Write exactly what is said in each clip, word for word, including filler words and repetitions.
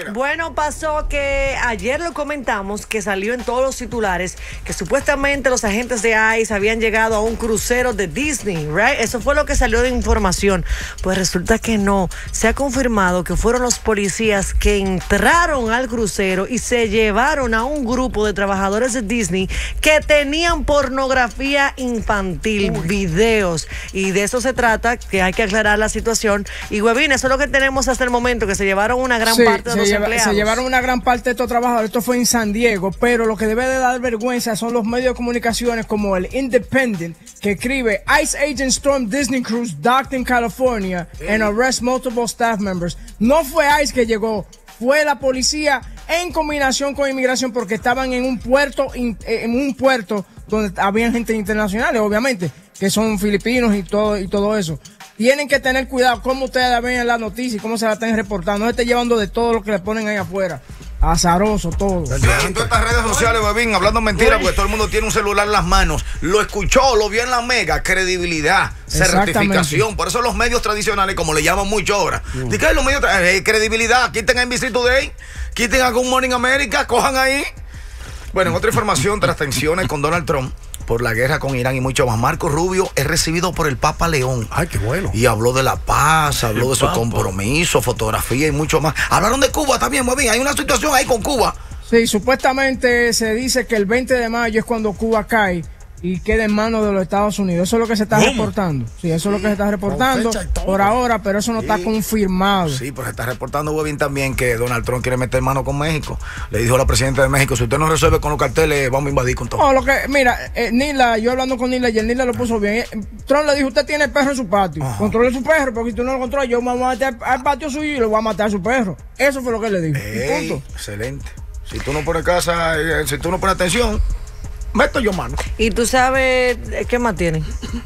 mira. Bueno, pasó que ayer lo comentamos, que salió en todos los titulares, que supuestamente los agentes de ICE habían llegado a un crucero de Disney, right? Eso fue lo que salió de información. Pues resulta que no. Se ha confirmado que fueron los policías que entraron al crucero y se llevaron a un grupo de trabajadores de Disney que tenían pornografía infantil, Uy. videos. Y de eso se trata, que hay que aclarar la situación. Y Huevín, eso es lo que tenemos hasta el momento, que se llevaron una gran sí, parte de los lleva, empleados. Se llevaron una gran parte de estos trabajadores. Esto fue en San Diego, pero lo que debe de dar vergüenza son los medios de comunicaciones como el Independent, que escribe: ICE agents stormed Disney cruise docked in California and arrest multiple staff members. No fue ICE que llegó, fue la policía en combinación con inmigración, porque estaban en un puerto, en un puerto donde había gente internacional, obviamente, que son filipinos y todo, y todo eso. Tienen que tener cuidado cómo ustedes ven en la noticia y cómo se la están reportando. No se esté llevando de todo lo que le ponen ahí afuera. Azaroso todo. Sí, en todas estas redes sociales, Bebín, hablando mentiras, porque todo el mundo tiene un celular en las manos. Lo escuchó, lo vio en la Mega, credibilidad, certificación. Por eso los medios tradicionales, como le llaman mucho ahora, mm. ¿de los medios eh, credibilidad? Quiten a N B C Today, quiten a Good Morning America, cojan ahí. Bueno, en otra información, tras tensiones con Donald Trump por la guerra con Irán y mucho más, Marco Rubio es recibido por el Papa León. Ay, qué bueno. Y habló de la paz, habló de su compromiso, fotografía y mucho más. Hablaron de Cuba también, muy bien. Hay una situación ahí con Cuba. Sí, supuestamente se dice que el veinte de mayo es cuando Cuba cae y queda en manos de los Estados Unidos. Eso es lo que se está ¿Cómo? reportando. Sí, eso es lo que se está reportando por ahora, pero eso no sí. está confirmado. Sí, pero se está reportando, Webin, también que Donald Trump quiere meter mano con México. Le dijo a la presidenta de México: si usted no resuelve con los carteles, vamos a invadir con todo. No, lo que, mira, eh, Nila, yo hablando con Nila, y el Nila lo puso bien. Eh, Trump le dijo: usted tiene perro en su patio. Ajá. Controle su perro, porque si tú no lo controlas, yo me voy a meter al patio suyo y le voy a matar a su perro. Eso fue lo que le dijo. Ey, punto. Excelente. Si tú no pones casa, eh, si tú no pones atención, meto yo mano. ¿Y tú sabes qué más tienen?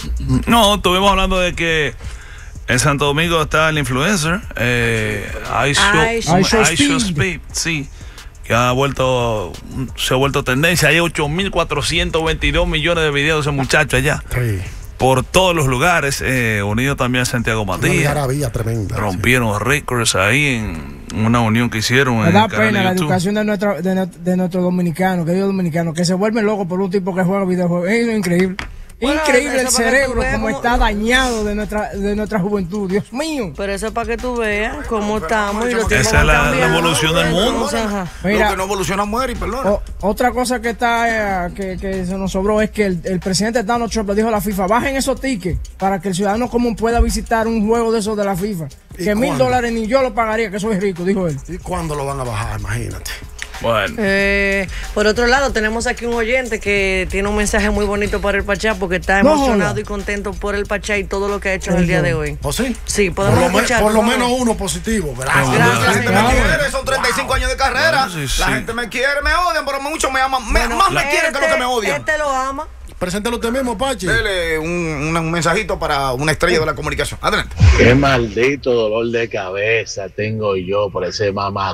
No, estuvimos hablando de que en Santo Domingo está el influencer eh, iShow Speed, sí, que ha vuelto, se ha vuelto tendencia. Hay ocho mil cuatrocientos veintidós millones de videos de ese muchacho allá. Sí. Por todos los lugares, eh, unido también a Santiago Matías. Maravilla tremenda. Rompieron sí. récords ahí en una unión que hicieron. Me da pena la educación de nuestro, de, de nuestro dominicano, querido dominicano, que se vuelven locos por un tipo que juega videojuegos. Es increíble. Bueno, increíble el cerebro, como está dañado de nuestra de nuestra juventud, Dios mío. Pero eso es para que tú veas cómo estamos y lo que esa es la, la evolución del mundo. Mira, lo que no evoluciona muere y perdona. O, otra cosa que está eh, que, que se nos sobró es que el, el presidente Donald Trump le dijo a la FIFA: bajen esos tickets para que el ciudadano común pueda visitar un juego de esos de la FIFA. Que mil dólares ni yo lo pagaría, que soy rico, dijo él. ¿Y cuándo lo van a bajar? Imagínate. Bueno. Eh, por otro lado, tenemos aquí un oyente que tiene un mensaje muy bonito para el Pachá, porque está no, emocionado hola. y contento por el Pachá y todo lo que ha hecho en el día de hoy. ¿Oh, sí? Sí, podemos por lo, escuchar, por lo menos uno positivo. Gracias. Gracias. La gente me quiere, son treinta y cinco wow. años de carrera. Bueno, sí, sí. La gente me quiere, me odian, pero muchos me aman. Me, bueno, más me este, quieren que los que me odian. Este lo ama. Preséntalo usted mismo, Pachi. Dele un, un, un mensajito para una estrella de la comunicación. Adelante. Qué maldito dolor de cabeza tengo yo por ese mamá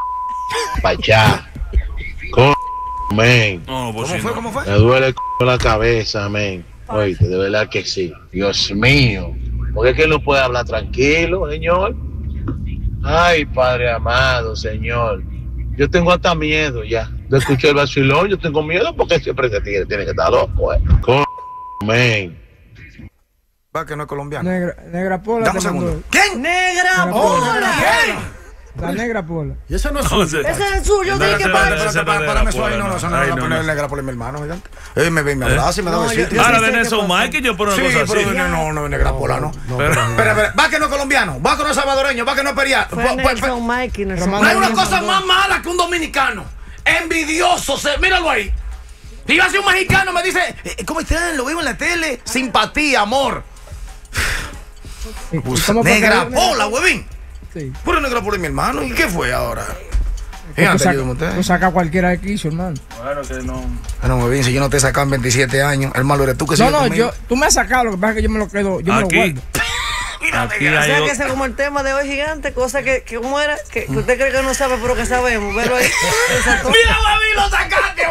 Pachá. Co men. No, pues ¿Cómo sí, fue? no. ¿Cómo fue? Me duele el c la cabeza, men. Oíste, de verdad que sí. Dios mío. ¿Por qué que no puede hablar tranquilo, señor? Ay, Padre amado, Señor. Yo tengo hasta miedo ya. De escuchar el vacilón, yo tengo miedo porque siempre se tiene, tiene que estar loco, eh. Co men. Va que no es colombiano. Negra, negra Pola. Dame un segundo. ¿Quién? Negra Pola. ¿Quién? La Negra Pola. Y ese no es suyo. Ese es el suyo, ¿de qué parte? Párame eso ahí, no, no, eso no es la Negra Pola, mi hermano. Eh, me me abraza y me da besitos. Ahora de Nelson Mike, yo por una cosa así. Sí, pero no, no, Negra Pola, no. Espera, espera, va que no es colombiano, va que no es salvadoreño, va que no es periano. Nelson Mike. No hay una cosa más mala que un dominicano. Envidioso, míralo ahí. Y yo, así un mexicano me dice: ¿cómo están? Lo veo en la tele. Simpatía, amor. Negra Pola, huevín. Sí. Puro Negra Pola, mi hermano. ¿Y qué fue ahora? Tú saca, saca cualquiera de quiso, hermano. Claro que no. Bueno, muy bien, si yo no te he sacado en veintisiete años, el malo eres tú que No, no, yo, tú me has sacado, lo que pasa es que yo me lo quedo, yo Aquí. me lo guardo. Aquí O hay sea o- que ese es como el tema de hoy gigante, cosa que, que ¿cómo era? Que, que usted cree que no sabe, pero que sabemos. Velo ahí. Exacto. Mira, huevín, lo sacaste,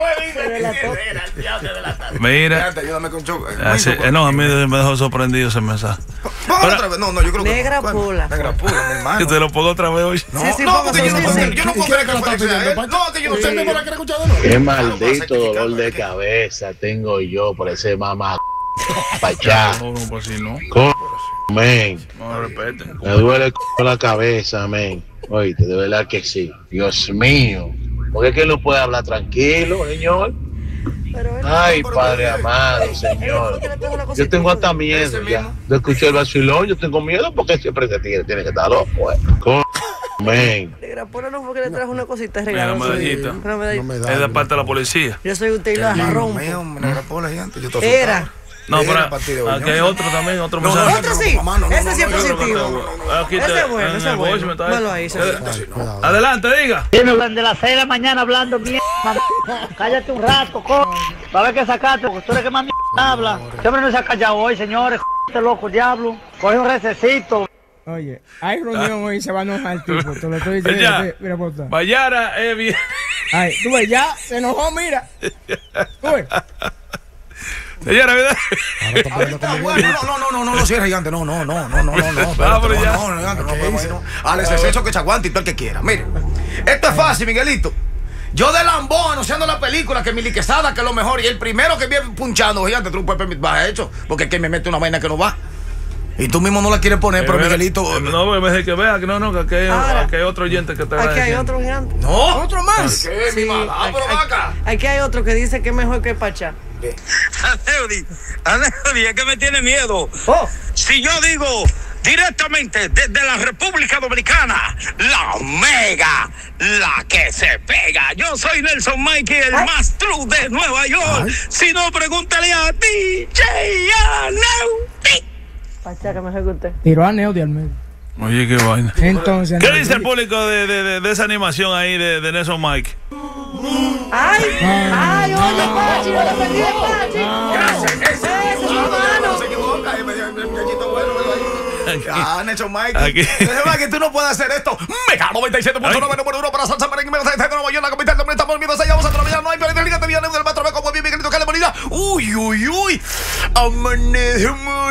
huevín. Mira. Espérate, ayúdame con Choco. Ah, sí, eh, no, a mí me dejó sorprendido ese mensaje. Póngalo otra vez. No, no, yo creo que. Negra ¿Cuándo? pula. Negra pula, mi hermano. Que te lo pongo otra vez hoy. No, Sí, sí, no, póngase, porque yo no sí, puedo sí. creer- yo no ¿Y puedo qué creer es que que lo fue está ese a pidiendo, él. Pacho? No, que yo no ¿Usted sé. mismo la quiere escuchar de nuevo? Qué maldito dolor de cabeza tengo yo por ese mamá pachá. No, no, pues sí, no. Co- Men, No me respeten. me duele el c- la cabeza, men. Oíste, de verdad que sí. Dios mío. ¿Por qué que no puede hablar tranquilo, señor? Pero él- Ay, Padre amado, Señor. Yo tengo hasta miedo ya de escuchar el vacilón. Yo tengo miedo porque siempre se tiene, tiene que estar loco. Eh. Co- Men. Negra pula no fue que le trajo una cosita de Mira, regalo. una medallita. Una medallita. No me da. Es de parte de la policía. Yo soy usted y la Dios rompo. mío, Negra pula, gigante. Yo estoy Era. asustado. No, Era pero a partir de hoy, aquí ¿no? hay otro también, otro No, no, mensaje. Otro no, sí. mamá, no, no, Ese no, sí es no, yo creo que positivo. no, Aquí Ese te- es bueno, en ese el es bueno. voice me está ahí. Velo ahí, ese Eh, es bueno. Adelante, diga. Tiene de las seis de la mañana hablando mierda. Cállate un rato, co. Va a ver que sacaste, porque tú eres que más mierda habla. Este hombre no se ha callado hoy, señores. Este loco, diablo. Coge un recesito. Oye, hay reunión hoy y se va a enojar el tipo. Te lo estoy diciendo. Ya. Mira, mira, por favor. Bayara es bien. Ay, tú ves, ya se enojó, mira. Tú ves. Señora, ¿verdad? Está bueno, no, no, no, no, no lo cierres, gigante. No, no, no, no, no, no, no. espérate, Vámonos ya. No, no, gigante, no podemos ir, no. Alex, es eso que se aguante y todo el que quiera. Mire, esto es fácil, Miguelito. Yo de Lambón, anunciando la película, que Mili Quesada, que es lo mejor, y el primero que viene punchando, gigante, tú no puedes permitir, va hecho, porque es que me mete una vaina que no va. Y tú mismo no la quieres poner, pero Miguelito. No, porque me dice que vea que no, no, que aquí hay, Ahora. aquí hay otro oyente que te va a Aquí hay decir. otro gigante. No. Otro más. ¿Qué, mi mala? Ah, pero Aquí- vaca. Aquí hay otro que dice que es mejor que Pachá. Aneudi, Aneudi, es que me tiene miedo. Oh. Si yo digo directamente desde la República Dominicana, la mega, la que se pega. Yo soy Nelson Mikey, el más true de Nueva York. Si no, pregúntale a D J Aneudi. Pachá, que mejor que usted. Tiró a Neo de al medio. Oye, qué vaina. Entonces. ¿Qué dice el público de, de, de, de esa animación ahí de, de Nelson Mike? ¡Ay! ¡Ay, oye, Pachi! ¡No le perdí el Pachi! ¡Eso, hermano! Se equivoca, eh, me dio el muchachito bueno, velo ahí. Ah, Nelson Mike. Aquí. Nelson Mike, tú no puedes hacer esto. Mega noventa y siete punto nueve número uno para Salsa Merengue, Mega de Nueva York, la capital del mundo. Estamos viendo allá, vamos a trabajar. No hay pero te viene del patrón como bien Miguelito Calemonida. Uy, uy, uy. Amanece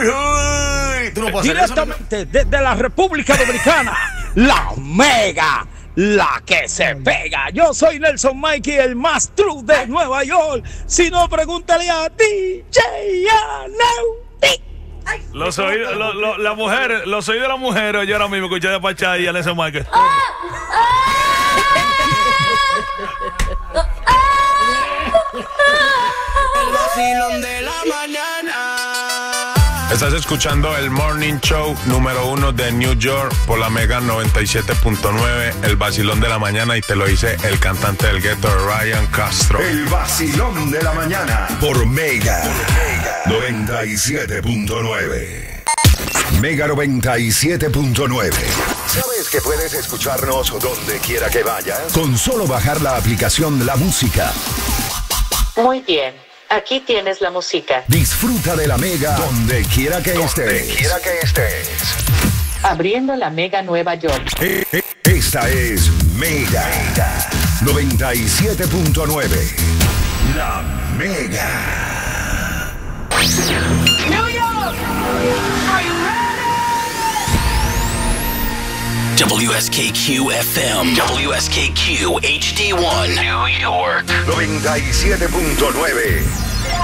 muy. Tú no puedes hacer eso. Directamente desde la República Dominicana, la mega, la que se pega. Yo soy Nelson Mikey, el más true de Nueva York. Si no, pregúntale a D J Aneudi. Los oídos, lo, lo, la mujer, los oídos de la mujer, yo ahora mismo escuché de Pachá y a Nelson Mike. Estás escuchando el Morning Show número uno de New York por la Mega noventa y siete punto nueve, el vacilón de la mañana, y te lo dice el cantante del gueto, Ryan Castro. El vacilón de la mañana por Mega noventa y siete punto nueve. Mega noventa y siete punto nueve. ¿Sabes que puedes escucharnos donde quiera que vayas? Con solo bajar la aplicación La Música. Muy bien. Aquí tienes la música. Disfruta de la Mega donde quiera que estés. Donde quiera que estés. Abriendo la Mega Nueva York. Eh, eh, Esta es Mega noventa y siete punto nueve. La Mega. New York. Are you ready? W S K Q F M, W S K Q H D one, New York. noventa y siete punto nueve.